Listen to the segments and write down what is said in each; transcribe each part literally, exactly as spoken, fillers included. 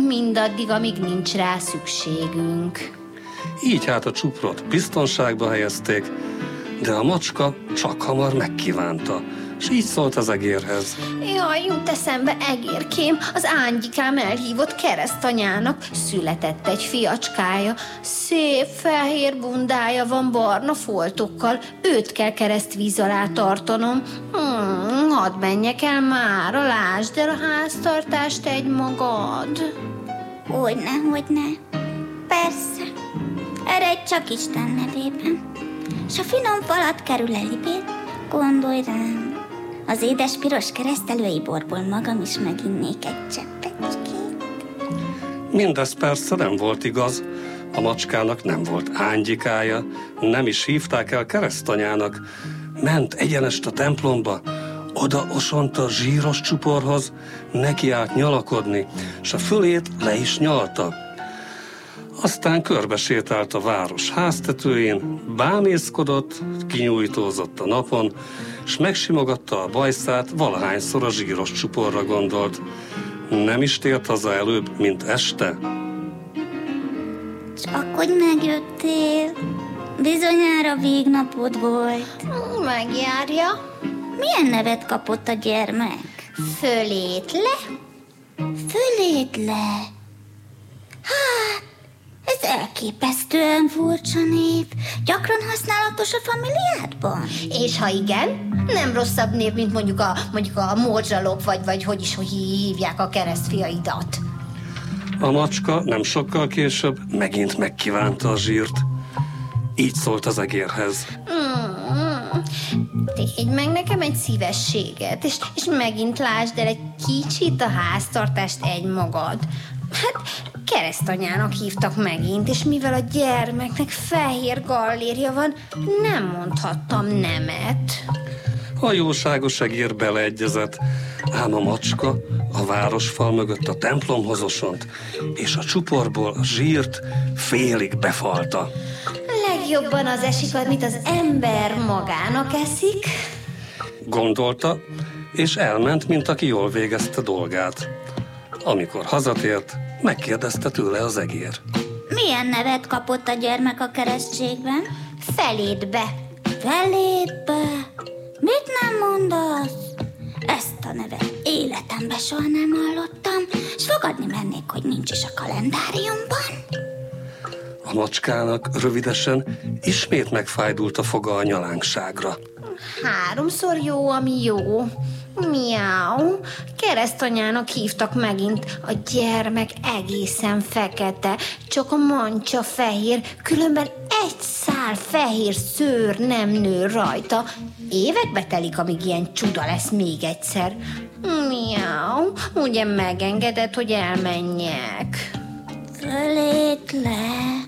mindaddig, amíg nincs rá szükségünk. Így hát a csuprot biztonságba helyezték, de a macska csak hamar megkívánta, és így szólt az egérhez. Jaj, jut eszembe, egérkém, az Ángyikám elhívott keresztanyának. Született egy fiacskája, szép fehér bundája van barna foltokkal, őt kell keresztvíz alá tartanom. Hmm, hadd menjek el mára, lásd el a háztartást egy magad. Hogyne, hogyne. Persze. Eredj csak Isten nevében. S a finom falat kerül elibét, gondolj rám. Az édes piros keresztelői borból magam is meginnék egy cseppecskét. Mindez persze nem volt igaz. A macskának nem volt Ángyikája, nem is hívták el keresztanyának. Ment egyenest a templomba, oda osonta a zsíros csuporhoz, nekiállt nyalakodni, s a fölét le is nyalta. Aztán körbesétált a város háztetőjén, bámészkodott, kinyújtózott a napon, s megsimogatta a bajszát, valahányszor a zsíros csuporra gondolt. Nem is tért haza előbb, mint este. Csak hogy megjöttél, bizonyára végnapod volt. Megjárja. Milyen nevet kapott a gyermek? Fölétle? Fölétle? Hát, ez elképesztően furcsa név. Gyakran használatos a familiádban? És ha igen, nem rosszabb név, mint mondjuk a, mondjuk a morzsalop, vagy, vagy hogy is hogy hívják a keresztfiaidat. A macska nem sokkal később megint megkívánta a zsírt. Így szólt az egérhez. Mm, tégy meg nekem egy szívességet, és, és megint lásd el egy kicsit a háztartást egymagad. Hát keresztanyának hívtak megint, és mivel a gyermeknek fehér gallérja van, nem mondhattam nemet. A jóságos egér beleegyezett, ám a macska a városfal mögött a templomhoz osont, és a csuporból a zsírt félig befalta. Legjobban az esik, amit az ember magának eszik, gondolta, és elment, mint aki jól végezte dolgát. Amikor hazatért, megkérdezte tőle az egér. Milyen nevet kapott a gyermek a keresztségben? felédbe. Felédbe? Mit nem mondasz? Ezt a nevet életemben soha nem hallottam, és fogadni mennék, hogy nincs is a kalendáriumban. A macskának rövidesen ismét megfájdult a foga a nyalánkságra. Háromszor jó, ami jó. Miau. Keresztanyának hívtak megint. A gyermek egészen fekete, csak a mancsa fehér, különben egy szál fehér szőr nem nő rajta. Évekbe telik, amíg ilyen csuda lesz még egyszer. Miau. Ugye megengedett, hogy elmenjek? Fölétle,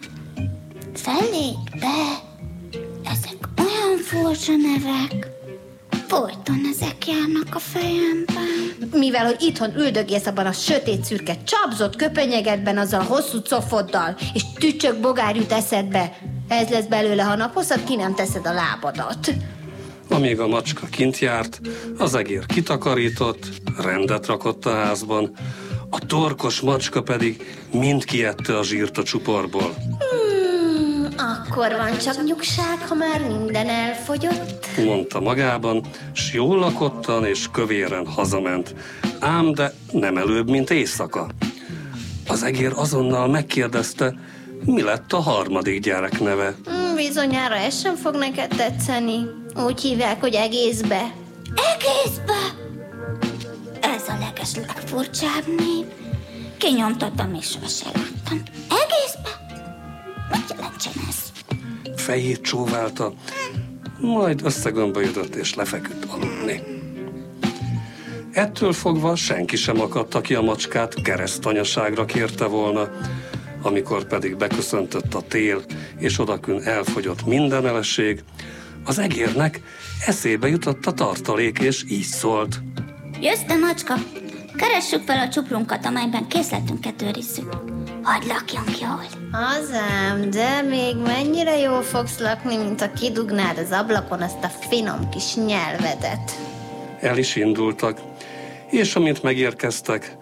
felétbe, ezek olyan furcsa nevek. Folyton ezek járnak a fejemben. Mivel, hogy itthon üldögélsz abban a sötét szürke csapzott köpenyegedben azzal a hosszú cofoddal, és tücsök bogár jut eszedbe, ez lesz belőle, ha naphosszat ki nem teszed a lábadat. Amíg a macska kint járt, az egér kitakarított, rendet rakott a házban, a torkos macska pedig mind kiette a zsírt a csuporból. Hmm, akkor van csak nyugság, ha már minden elfogyott, mondta magában, s jól lakottan és kövéren hazament. Ám de nem előbb, mint éjszaka. Az egér azonnal megkérdezte, mi lett a harmadik gyerek neve. hmm, bizonyára ez sem fog neked tetszeni. Úgy hívják, hogy egészbe. Egészbe? Ez a leges legfurcsább név. Kinyomtattam és sose láttam. Egészbe? Mit jelentsen ez? Fejét csóválta, majd összegömbölyödött és lefeküdt aludni. Ettől fogva senki sem akadt, aki a macskát keresztanyaságra kérte volna. Amikor pedig beköszöntött a tél, és odakün elfogyott minden elesség, az egérnek eszébe jutott a tartalék, és így szólt. Jössz te, macska? Keressük fel a csuprunkat, amelyben készletünket őrizzük. Hadd lakjunk jól. Azám, de még mennyire jól fogsz lakni, mint ha kidugnád az ablakon azt a finom kis nyelvedet. El is indultak, és amint megérkeztek,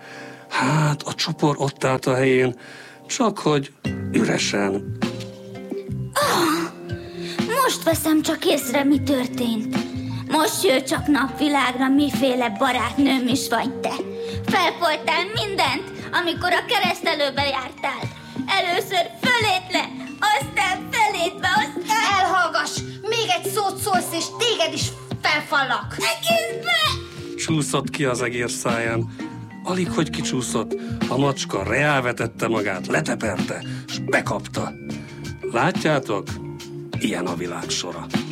Hát, a csupor ott állt a helyén, csak hogy üresen. Oh, most veszem csak észre, mi történt. Most jön csak napvilágra, miféle barátnőm is vagy te. Felfoltál mindent, amikor a keresztelőbe jártál. Először fölétre, aztán felétbe, aztán... Elhallgass! Még egy szót szólsz, és téged is felfallak! Egészbe! Csúszott ki az egér száján. Alig, hogy kicsúszott, a macska reálvetette magát, leteperte, s bekapta. Látjátok? Ilyen a világ sora.